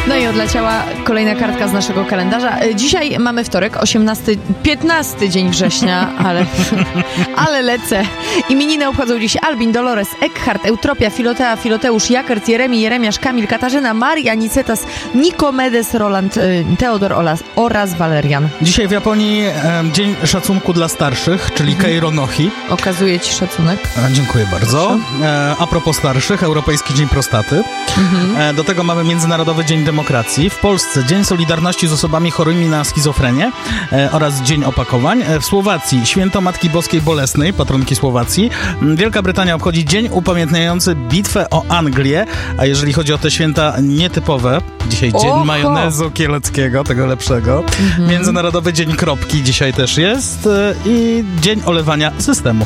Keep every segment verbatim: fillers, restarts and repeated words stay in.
No i odleciała kolejna kartka z naszego kalendarza. Dzisiaj mamy wtorek, osiemnasty, piętnasty dzień września, ale, ale lecę. Imieniny obchodzą dziś Albin, Dolores, Eckhart, Eutropia, Filotea, Filoteusz, Jakert, Jeremi, Jeremiasz, Kamil, Katarzyna, Maria, Nicetas, Nikomedes, Roland, Teodor oraz, oraz Walerian. Dzisiaj w Japonii e, Dzień Szacunku dla Starszych, czyli mhm. Keironohi. Okazuję ci szacunek. E, dziękuję bardzo. E, a propos starszych, Europejski Dzień Prostaty. Mhm. E, do tego mamy Międzynarodowy Dzień Demokracji. W Polsce Dzień Solidarności z osobami chorymi na schizofrenię e, oraz Dzień Opakowań. E, w Słowacji Święto Matki Boskiej Bolesnej, patronki Słowacji. Wielka Brytania obchodzi dzień upamiętniający bitwę o Anglię, a jeżeli chodzi o te święta nietypowe, dzisiaj Dzień Oho. Majonezu Kieleckiego, tego lepszego. Mhm. Międzynarodowy Dzień Kropki dzisiaj też jest e, i Dzień Olewania Systemu.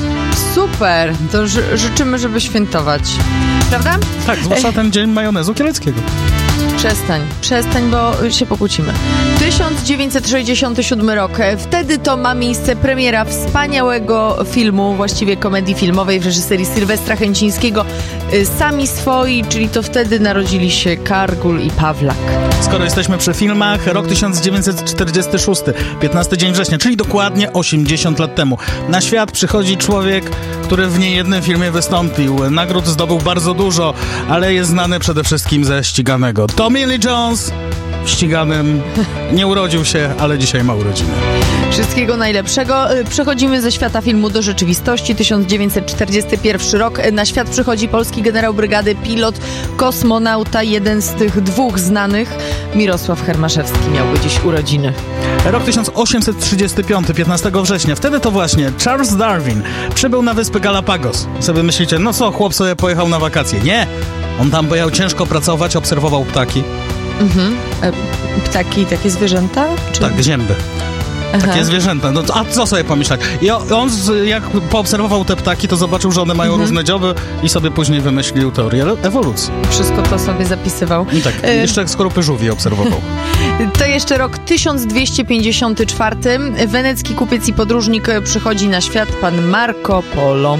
Super, to ży- życzymy, żeby świętować. Prawda? Tak, zwłaszcza ten Dzień Majonezu Kieleckiego. Przestań, przestań, bo się pokłócimy. tysiąc dziewięćset sześćdziesiąty siódmy rok. Wtedy to ma miejsce premiera wspaniałego filmu, właściwie komedii filmowej w reżyserii Sylwestra Chęcińskiego. Sami swoi, czyli to wtedy narodzili się Kargul i Pawlak. Skoro jesteśmy przy filmach, rok tysiąc dziewięćset czterdziesty szósty, piętnasty dzień września, czyli dokładnie osiemdziesiąt lat temu. Na świat przychodzi człowiek, który w niejednym filmie wystąpił. Nagród zdobył bardzo dużo, ale jest znany przede wszystkim ze ściganego. Tommy Lee Jones w ściganym nie urodził się, ale dzisiaj ma urodziny. Wszystkiego najlepszego. Przechodzimy ze świata filmu do rzeczywistości. tysiąc dziewięćset czterdziesty pierwszy rok. Na świat przychodzi polski generał brygady, pilot, kosmonauta, jeden z tych dwóch znanych. Mirosław Hermaszewski miałby dziś urodziny. Rok tysiąc osiemset trzydziesty piąty, piętnastego września. Wtedy to właśnie Charles Darwin przybył na wyspy Galapagos. Sobie myślicie, no co, chłop sobie pojechał na wakacje. Nie! On tam pojechał ciężko pracować, obserwował ptaki. Mhm. E, ptaki, takie zwierzęta? Czy... Tak, zięby. Aha. Takie zwierzęta. No, a co sobie pomyśleć? I on, jak poobserwował te ptaki, to zobaczył, że one mają mhm. różne dzioby i sobie później wymyślił teorię ewolucji. Wszystko to sobie zapisywał. I tak, e... jeszcze skorupy żółwi obserwował. To jeszcze rok tysiąc dwieście pięćdziesiąty czwarty. Wenecki kupiec i podróżnik przychodzi na świat, pan Marco Polo.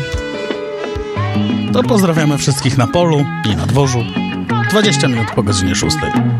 To pozdrawiamy wszystkich na polu i na dworzu. dwadzieścia minut po godzinie szóstej.